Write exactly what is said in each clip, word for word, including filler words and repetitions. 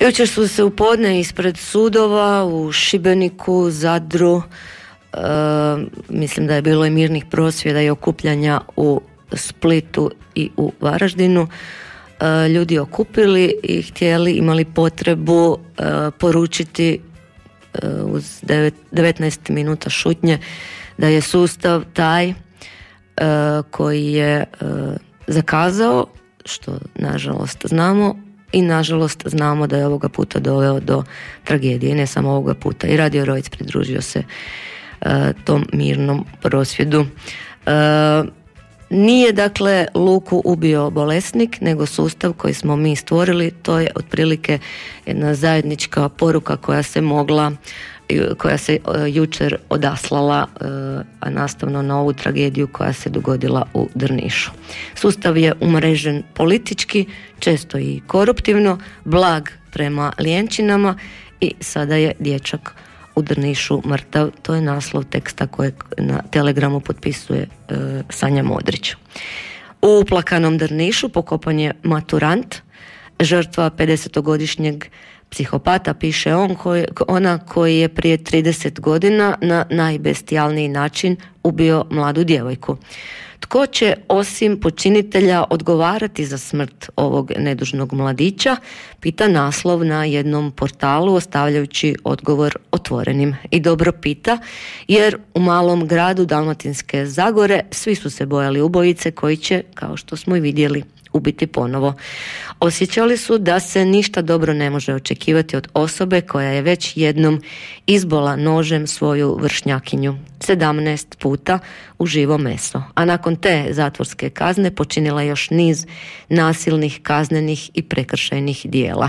Jučer su se u podne ispred sudova u Šibeniku, Zadru, e, mislim da je bilo i mirnih prosvjeda i okupljanja u Splitu i u Varaždinu, e, ljudi okupili i htjeli, imali potrebu e, poručiti e, uz devetnaest minuta šutnje da je sustav taj e, koji je e, zakazao, što nažalost znamo, i nažalost znamo da je ovoga puta doveo do tragedije, ne samo ovoga puta. I Radio Rojc pridružio se e, tom mirnom prosvjedu. E, nije dakle Luku ubio bolesnik, nego sustav koji smo mi stvorili. To je otprilike jedna zajednička poruka koja se mogla koja se uh, jučer odaslala, uh, a nastavno na ovu tragediju koja se dogodila u Drnišu. Sustav je umrežen politički, često i koruptivno, blag prema lijenčinama i sada je dječak u Drnišu mrtav. To je naslov teksta kojeg na Telegramu potpisuje uh, Sanja Modrić. U uplakanom Drnišu pokopan je maturant, žrtva pedesetogodišnjeg psihopata, piše on, koji, ona koji je prije trideset godina na najbestijalniji način ubio mladu djevojku. Tko će osim počinitelja odgovarati za smrt ovog nedužnog mladića, pita naslov na jednom portalu, ostavljajući odgovor otvorenim. I dobro pita, jer u malom gradu Dalmatinske Zagore svi su se bojali ubojice koji će, kao što smo i vidjeli, ubiti ponovo. Osjećali su da se ništa dobro ne može očekivati od osobe koja je već jednom izbola nožem svoju vršnjakinju sedamnaest puta u živo meso, a nakon te zatvorske kazne počinila još niz nasilnih, kaznenih i prekršajnih dijela.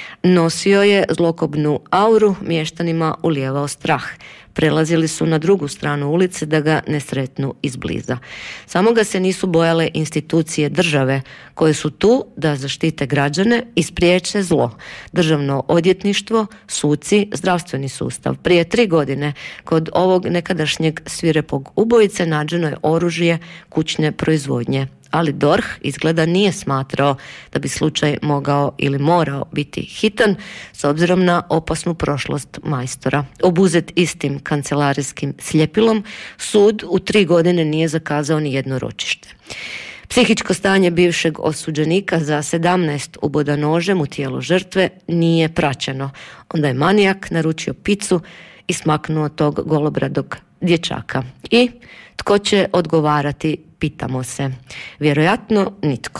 Nosio je zlokobnu auru, mještanima ulijevao strah. Prelazili su na drugu stranu ulice da ga ne sretnu izbliza. Samo ga se nisu bojale institucije države koje su tu da zaštite građane i spriječe zlo. Državno odvjetništvo, suci, zdravstveni sustav. Prije tri godine kod ovog nekadašnjeg svirepog ubojice nađeno je oružje kućne proizvodnje. Ali D O R H izgleda nije smatrao da bi slučaj mogao ili morao biti hitan s obzirom na opasnu prošlost majstora. Obuzet istim kancelarijskim sljepilom, sud u tri godine nije zakazao ni jedno ročište. Psihičko stanje bivšeg osuđenika za sedamnaest uboda nožem u tijelo žrtve nije praćeno. Onda je manijak naručio picu i smaknuo tog golobradog dječaka. I tko će odgovarati, pitamo se. Vjerojatno nitko.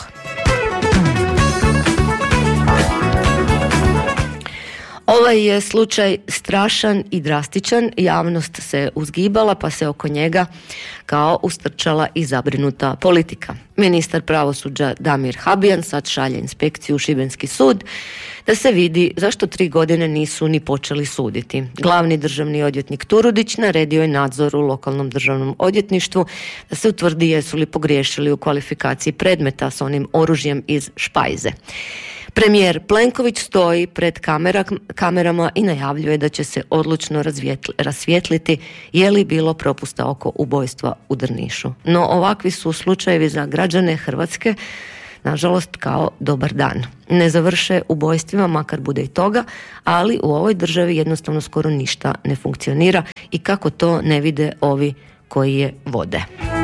Ovaj je slučaj strašan i drastičan, javnost se uzgibala pa se oko njega kao ustrčala i zabrinuta politika. Ministar pravosuđa Damir Habijan sad šalje inspekciju u Šibenski sud da se vidi zašto tri godine nisu ni počeli suditi. Glavni državni odvjetnik Turudić naredio je nadzor u lokalnom državnom odvjetništvu da se utvrdi jesu li pogriješili u kvalifikaciji predmeta s onim oružjem iz špajze. Premijer Plenković stoji pred kamera, kamerama i najavljuje da će se odlučno razvjetli, rasvijetliti je li bilo propusta oko ubojstva u Drnišu. No ovakvi su slučajevi za građane Hrvatske nažalost kao dobar dan. Ne završe ubojstvima, makar bude i toga, ali u ovoj državi jednostavno skoro ništa ne funkcionira i kako to ne vide ovi koji je vode.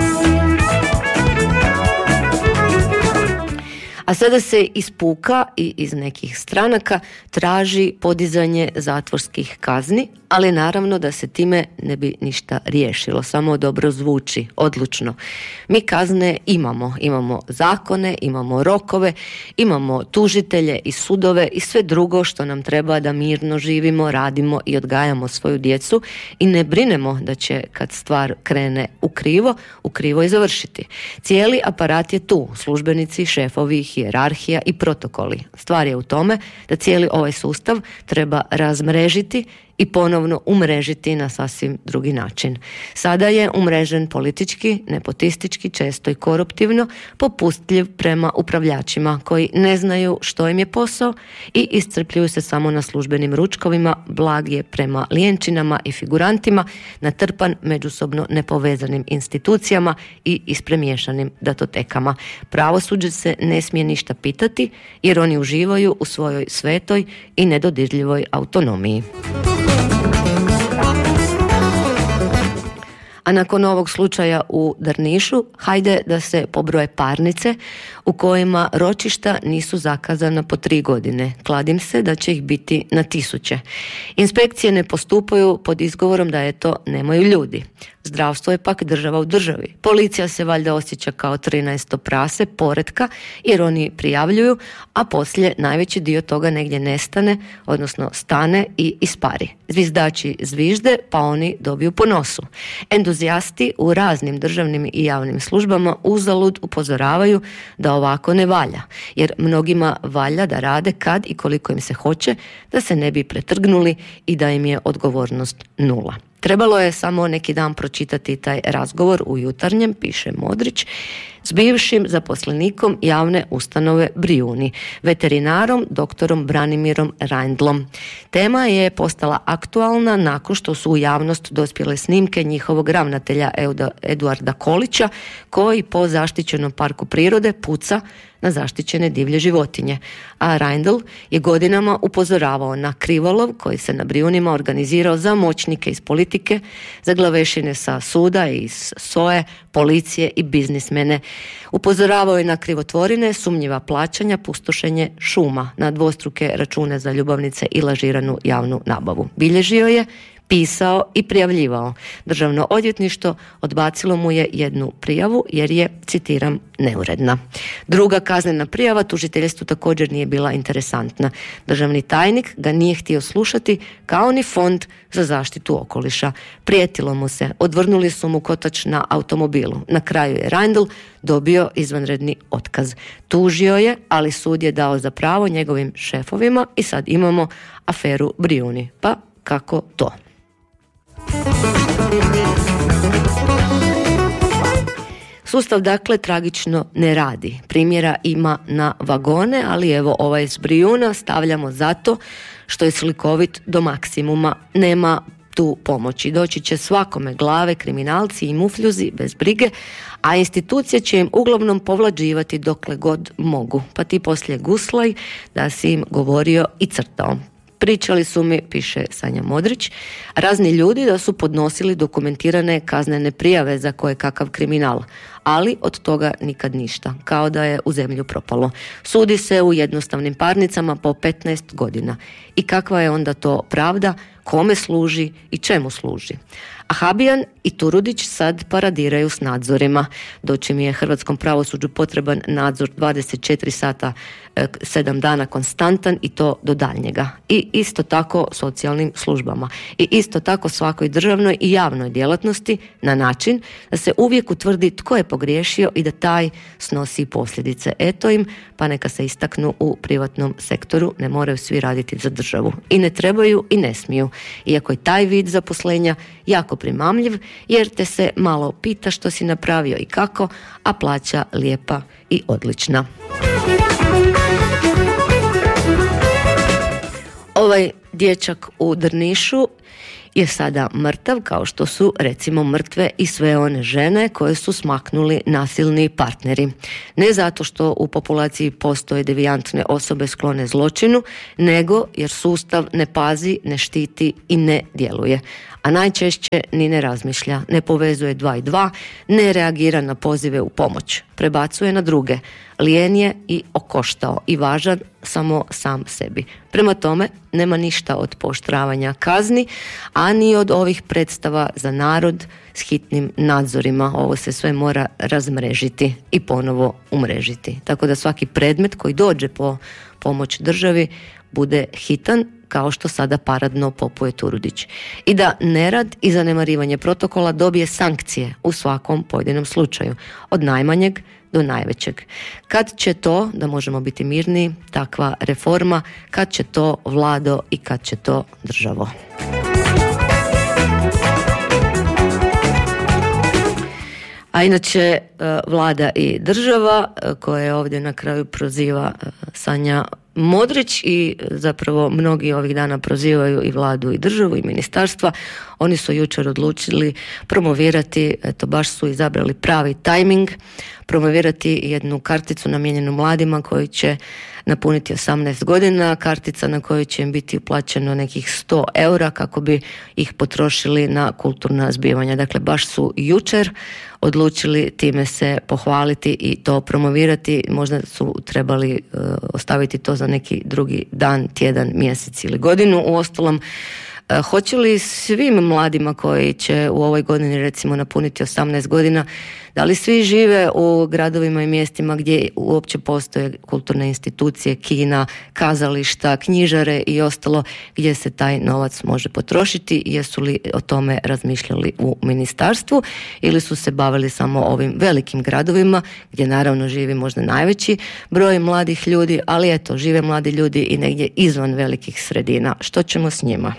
A sada se iz puka i iz nekih stranaka traži podizanje zatvorskih kazni, ali naravno da se time ne bi ništa riješilo, samo dobro zvuči, odlučno. Mi kazne imamo, imamo zakone, imamo rokove, imamo tužitelje i sudove i sve drugo što nam treba da mirno živimo, radimo i odgajamo svoju djecu i ne brinemo da će kad stvar krene u krivo, u krivo i završiti. Cijeli aparat je tu, službenici, šefovi, hijerarhija i protokoli. Stvar je u tome da cijeli ovaj sustav treba razmrežiti i ponovno umrežiti na sasvim drugi način. Sada je umrežen politički, nepotistički, često i koruptivno, popustljiv prema upravljačima koji ne znaju što im je posao i iscrpljuju se samo na službenim ručkovima, blag je prema lijenčinama i figurantima, natrpan međusobno nepovezanim institucijama i ispremiješanim datotekama. Pravosuđe se ne smije ništa pitati jer oni uživaju u svojoj svetoj i nedodirljivoj autonomiji. A nakon ovog slučaja u Drnišu, hajde da se pobroje parnice u kojima ročišta nisu zakazana po tri godine. Kladim se da će ih biti na tisuće. Inspekcije ne postupaju pod izgovorom da eto nemaju ljudi. Zdravstvo je pak država u državi. Policija se valjda osjeća kao trinaesto prase poretka jer oni prijavljuju, a poslije najveći dio toga negdje nestane, odnosno stane i ispari. Zvizdači zvižde, pa oni dobiju po nosu. Entuzijasti u raznim državnim i javnim službama uzalud upozoravaju da ovako ne valja, jer mnogima valja da rade kad i koliko im se hoće, da se ne bi pretrgnuli i da im je odgovornost nula. Trebalo je samo neki dan pročitati taj razgovor u Jutarnjem, piše Modrić, s bivšim zaposlenikom javne ustanove Brijuni, veterinarom doktorom Branimirom Reindlom. Tema je postala aktualna nakon što su u javnost dospjele snimke njihovog ravnatelja Eduarda Kolića, koji po zaštićenom parku prirode puca na zaštićene divlje životinje. A Reindl je godinama upozoravao na krivolov koji se na Brijunima organizirao za moćnike iz politike, za glavešine sa suda i iz S O E, policije i biznismene. Upozoravao je na krivotvorine, sumnjiva plaćanja, pustošenje šuma, na dvostruke račune za ljubavnice i lažiranu javnu nabavu. Bilježio je, pisao i prijavljivao. Državno odvjetništvo odbacilo mu je jednu prijavu jer je, citiram, neuredna. Druga kaznena prijava tužiteljstvu također nije bila interesantna. Državni tajnik ga nije htio slušati, kao ni Fond za zaštitu okoliša. Prijetilo mu se, odvrnuli su mu kotač na automobilu. Na kraju je Reindl dobio izvanredni otkaz. Tužio je, ali sud je dao za pravo njegovim šefovima i sad imamo aferu Brijuni. Pa kako to? Sustav dakle tragično ne radi. Primjera ima na vagone, ali evo ovaj iz Brijuna stavljamo zato što je slikovit do maksimuma. Nema tu pomoći. Doći će svakome glave, kriminalci i mufljuzi bez brige, a institucije će im uglavnom povlađivati dokle god mogu. Pa ti poslije guslaj da si im govorio i crtao. Pričali su mi, piše Sanja Modrić, razni ljudi da su podnosili dokumentirane kaznene prijave za koje kakav kriminal, ali od toga nikad ništa, kao da je u zemlju propalo. Sudi se u jednostavnim parnicama po petnaest godina. I kakva je onda to pravda, kome služi i čemu služi? A Habijan i Turudić sad paradiraju s nadzorima. Doći mi je hrvatskom pravosuđu potreban nadzor dvadeset četiri sata, sedam dana konstantan i to do daljnjega. I isto tako socijalnim službama. I isto tako svakoj državnoj i javnoj djelatnosti na način da se uvijek utvrdi tko je pogriješio i da taj snosi posljedice. Eto im, pa neka se istaknu u privatnom sektoru, ne moraju svi raditi za državu. I ne trebaju i ne smiju. Iako je taj vid zaposlenja jako primamljiv, jer te se malo pita što si napravio i kako, a plaća lijepa i odlična. Ovaj dječak u Drnišu je sada mrtav, kao što su recimo mrtve i sve one žene koje su smaknuli nasilni partneri. Ne zato što u populaciji postoje devijantne osobe sklone zločinu, nego jer sustav ne pazi, ne štiti i ne djeluje. A najčešće ni ne razmišlja, ne povezuje dva i dva, ne reagira na pozive u pomoć, prebacuje na druge, lijen je i okoštao i važan samo sam sebi. Prema tome, nema ništa od pooštravanja kazni, a ni od ovih predstava za narod s hitnim nadzorima. Ovo se sve mora razmrežiti i ponovo umrežiti. Tako da svaki predmet koji dođe po pomoć državi bude hitan, kao što sada paradno popuje Turudić. I da nerad i zanemarivanje protokola dobije sankcije u svakom pojedinom slučaju, od najmanjeg do najvećeg. Kad će to, da možemo biti mirni, takva reforma, kad će to Vlado i kad će to državo? A inače, vlada i država, koje ovdje na kraju proziva Sanja Modrić i zapravo mnogi ovih dana prozivaju i vladu i državu i ministarstva, oni su jučer odlučili promovirati, eto baš su izabrali pravi tajming, promovirati jednu karticu namijenjenu mladima koji će napuniti osamnaest godina, kartica na kojoj će im biti uplaćeno nekih sto eura kako bi ih potrošili na kulturna zbivanja. Dakle, baš su jučer odlučili time se pohvaliti i to promovirati. Možda su trebali uh, ostaviti to za neki drugi dan, tjedan, mjesec ili godinu. Uostalom, uh, hoće li svim mladima koji će u ovoj godini recimo napuniti osamnaest godina, da li svi žive u gradovima i mjestima gdje uopće postoje kulturne institucije, kina, kazališta, knjižare i ostalo gdje se taj novac može potrošiti? Jesu li o tome razmišljali u ministarstvu ili su se bavili samo ovim velikim gradovima gdje naravno živi možda najveći broj mladih ljudi, ali eto, žive mladi ljudi i negdje izvan velikih sredina. Što ćemo s njima?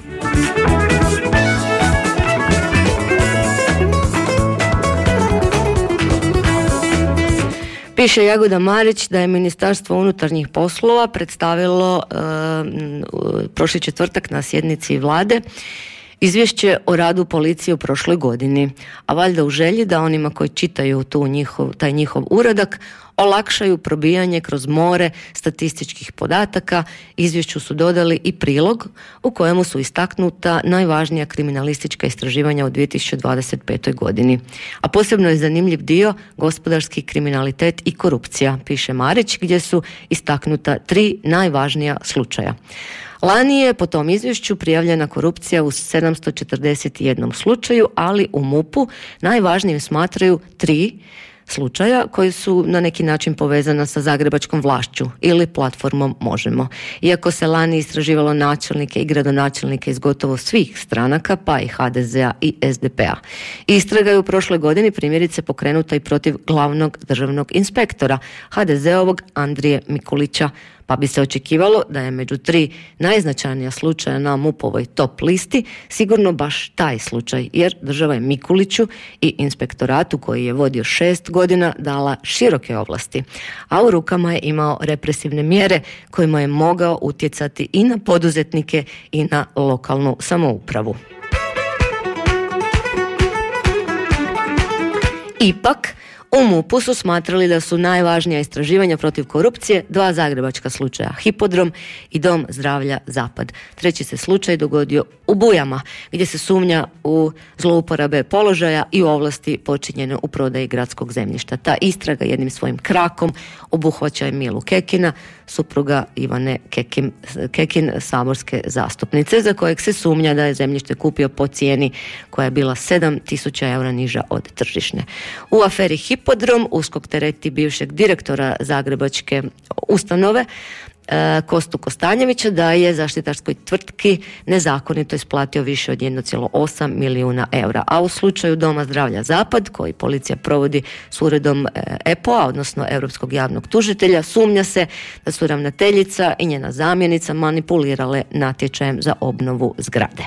Piše Jagoda Marić da je Ministarstvo unutarnjih poslova predstavilo e, prošli četvrtak na sjednici vlade izvješće o radu policije u prošloj godini, a valjda u želji da onima koji čitaju tu njihov, taj njihov uradak olakšaju probijanje kroz more statističkih podataka. Izvješću su dodali i prilog u kojemu su istaknuta najvažnija kriminalistička istraživanja u dvije tisuće dvadeset petoj godini. A posebno je zanimljiv dio gospodarski kriminalitet i korupcija, piše Marić, gdje su istaknuta tri najvažnija slučaja. Lani je po tom izvješću prijavljena korupcija u sedamsto četrdeset jedan slučaju, ali u MUP-u najvažnijim smatraju tri slučaja koji su na neki način povezana sa zagrebačkom vlašću ili platformom Možemo. Iako se lani istraživalo načelnike i gradonačelnike iz gotovo svih stranaka, pa i ha de zea i es de pe a. Istraga je u prošloj godini primjerice pokrenuta i protiv glavnog državnog inspektora, ha de zeovog Andrije Mikulića, pa bi se očekivalo da je među tri najznačajnija slučaja na MUP-ovoj top listi sigurno baš taj slučaj, jer država je Mikuliću i inspektoratu koji je vodio šest godina dala široke ovlasti, a u rukama je imao represivne mjere kojima je mogao utjecati i na poduzetnike i na lokalnu samoupravu. Ipak, u MUP-u su smatrali da su najvažnija istraživanja protiv korupcije dva zagrebačka slučaja, Hipodrom i Dom zdravlja Zapad. Treći se slučaj dogodio u Bujama, gdje se sumnja u zlouporabe položaja i ovlasti počinjene u prodaji gradskog zemljišta. Ta istraga jednim svojim krakom obuhvaća Milu Kekina, supruga Ivane Kekin, Kekin, saborske zastupnice, za kojeg se sumnja da je zemljište kupio po cijeni koja je bila sedam tisuća eura niža od tržišne. U aferi Hipodrom USKOK tereti bivšeg direktora zagrebačke ustanove Kostu Kostanjevića da je zaštitarskoj tvrtki nezakonito isplatio više od jedan zarez osam milijuna eura. A u slučaju Doma zdravlja Zapad, koji policija provodi s uredom e pe o-a, odnosno Europskog javnog tužitelja, sumnja se da su ravnateljica i njena zamjenica manipulirale natječajem za obnovu zgrade.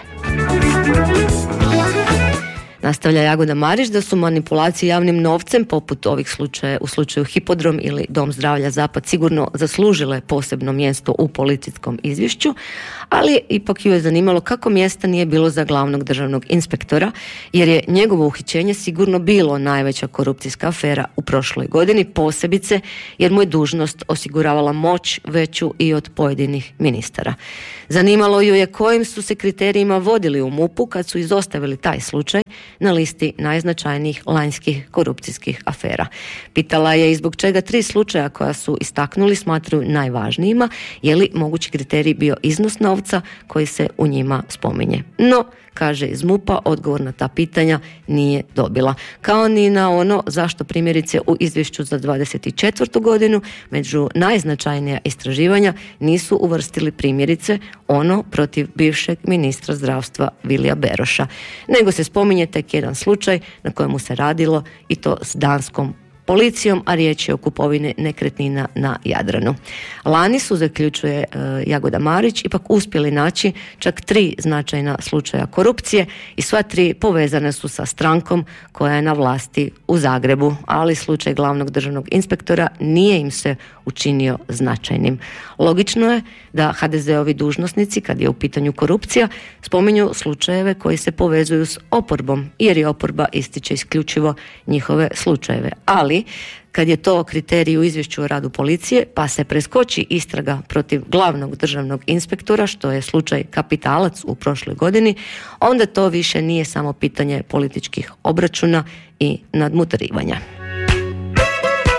Nastavlja Jagoda Marić da su manipulacije javnim novcem poput ovih slučaja u slučaju Hipodrom ili Dom zdravlja Zapad sigurno zaslužile posebno mjesto u policijskom izvješću, ali ipak ju je zanimalo kako mjesta nije bilo za glavnog državnog inspektora, jer je njegovo uhićenje sigurno bilo najveća korupcijska afera u prošloj godini, posebice jer mu je dužnost osiguravala moć veću i od pojedinih ministara. Zanimalo ju je kojim su se kriterijima vodili u MUP-u kad su izostavili taj slučaj na listi najznačajnijih lanjskih korupcijskih afera. Pitala je i zbog čega tri slučaja koja su istaknuli smatraju najvažnijima, je li mogući kriterij bio iznos novca koji se u njima spominje. No, kaže iz MUP-a, odgovor na ta pitanja nije dobila. Kao ni na ono zašto primjerice u izvješću za dvadeset četvrtu godinu među najznačajnija istraživanja nisu uvrstili primjerice ono protiv bivšeg ministra zdravstva Vilija Beroša, nego se spominje tek jedan slučaj na kojemu se radilo i to s danskom policijom, a riječ je o kupovini nekretnina na Jadranu. Lani su, zaključuje uh, Jagoda Marić, ipak uspjeli naći čak tri značajna slučaja korupcije i sva tri povezane su sa strankom koja je na vlasti u Zagrebu, ali slučaj glavnog državnog inspektora nije im se učinio značajnim. Logično je da ha de ze ovi dužnosnici, kad je u pitanju korupcija, spominju slučajeve koji se povezuju s oporbom, jer je oporba ističe isključivo njihove slučajeve. Ali, kad je to kriterij u izvješću o radu policije, pa se preskoči istraga protiv glavnog državnog inspektora, što je slučaj Kapitalac u prošloj godini, onda to više nije samo pitanje političkih obračuna i nadmutrivanja.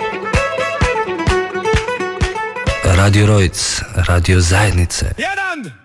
Radio Rojc, radio zajednice. Jedan!